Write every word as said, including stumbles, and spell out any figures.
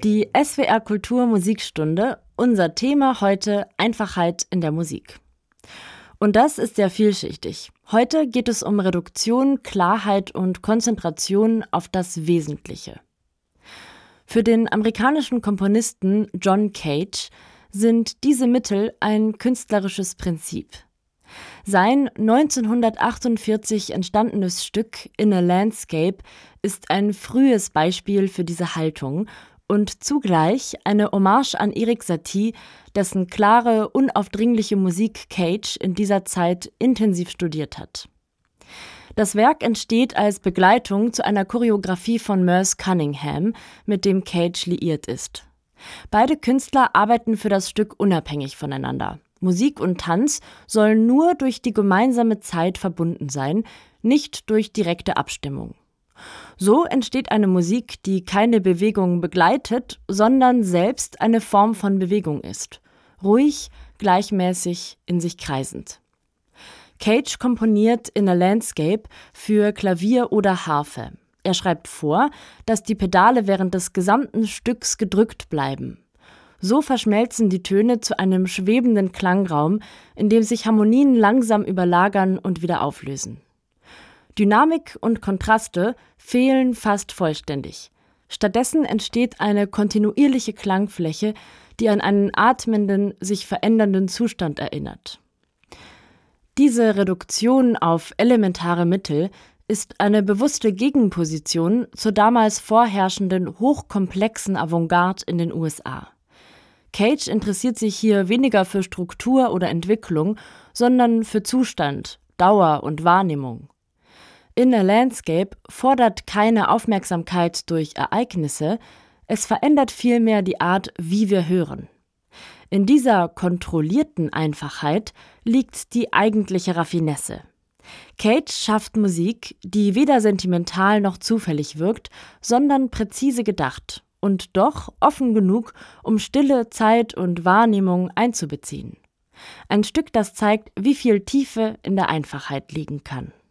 Die S W R Kultur Musikstunde, unser Thema heute Einfachheit in der Musik. Und das ist sehr vielschichtig. Heute geht es um Reduktion, Klarheit und Konzentration auf das Wesentliche. Für den amerikanischen Komponisten John Cage sind diese Mittel ein künstlerisches Prinzip. Sein neunzehnhundertachtundvierzig entstandenes Stück In a Landscape ist ein frühes Beispiel für diese Haltung und zugleich eine Hommage an Erik Satie, dessen klare, unaufdringliche Musik Cage in dieser Zeit intensiv studiert hat. Das Werk entsteht als Begleitung zu einer Choreografie von Merce Cunningham, mit dem Cage liiert ist. Beide Künstler arbeiten für das Stück unabhängig voneinander. Musik und Tanz sollen nur durch die gemeinsame Zeit verbunden sein, nicht durch direkte Abstimmung. So entsteht eine Musik, die keine Bewegung begleitet, sondern selbst eine Form von Bewegung ist. Ruhig, gleichmäßig, in sich kreisend. Cage komponiert In a Landscape für Klavier oder Harfe. Er schreibt vor, dass die Pedale während des gesamten Stücks gedrückt bleiben. So verschmelzen die Töne zu einem schwebenden Klangraum, in dem sich Harmonien langsam überlagern und wieder auflösen. Dynamik und Kontraste fehlen fast vollständig. Stattdessen entsteht eine kontinuierliche Klangfläche, die an einen atmenden, sich verändernden Zustand erinnert. Diese Reduktion auf elementare Mittel ist eine bewusste Gegenposition zur damals vorherrschenden hochkomplexen Avantgarde in den U S A. Cage interessiert sich hier weniger für Struktur oder Entwicklung, sondern für Zustand, Dauer und Wahrnehmung. In a Landscape fordert keine Aufmerksamkeit durch Ereignisse, es verändert vielmehr die Art, wie wir hören. In dieser kontrollierten Einfachheit liegt die eigentliche Raffinesse. Cage schafft Musik, die weder sentimental noch zufällig wirkt, sondern präzise gedacht und doch offen genug, um Stille, Zeit und Wahrnehmung einzubeziehen. Ein Stück, das zeigt, wie viel Tiefe in der Einfachheit liegen kann.